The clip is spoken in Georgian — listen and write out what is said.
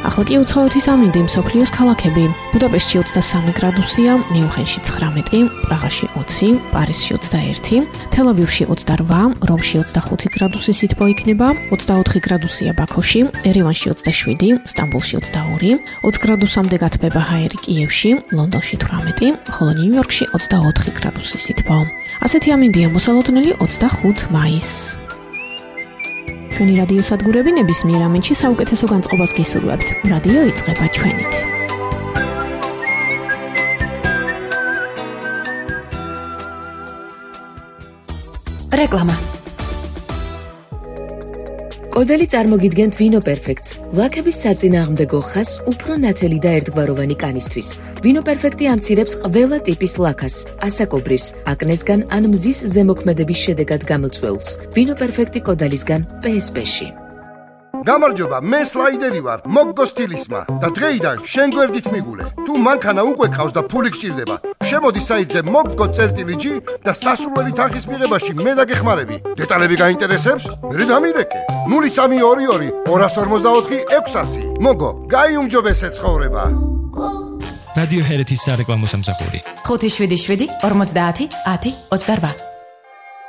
ახლა კი უცხოეთის ამინდი მსოფლიოს ქალაქები. ბუდაპეშტში 23 გრადუსია, მიუნხენში 19, პრაღაში 20, პარიზში 21, თელ-ავივში 28, რომში 25 გრადუსი სითბო იქნება, 24 გრადუსია ბაქოში, ერევანში 27, სტამბოლში 22, 20 გრადუსამდე გათბება ჰაერი კიევში, ლონდონში 18, ხოლო ნიუ-იორკში 24 გრადუსი სითბო. ასეთი ამინდია მოსალოდნელი 25 მაისს. ჩვენი რადიო სადგურები ნებისმიერ ამინდში საუკეთესო განწყობას გისურვებთ. რადიო იწყება ჩვენით. რეკლამა. კოდელი წარმოგიდგენთ ვინო პერფექტს, ლაქების საწინააღმდეგო ხაზს უფრო ნათელი და ერთგვაროვანი კანისთვის. ვინო პერფექტი ამცირებს ყველა ტიპის ლაქას, ასაკობრირს, აკნესგან ან მზის ზემოქმედების შედეგად გამოწვეულს. ვინო პერფექტი კოდალისგან PSP-ში. გამარჯობა, მე სლაიდერი ვარ, მოგგო სტილისმა და დღეიდან შენ გვერდით მიგულე. თუ მანქანა უკვე ყავს და ფული გჭირდება, შემოდი საიტზე moggo.gi და სასურველი თანხის მიღებაში მე დაგეხმარები. დეტალები გაინტერესებს? მე დამირეკე. 0322 244 600. მოგო, გაიუმჯობესე ცხოვრება. რადიო ჰერეთის სარეკლამო სამსახური. 577 50 10 28.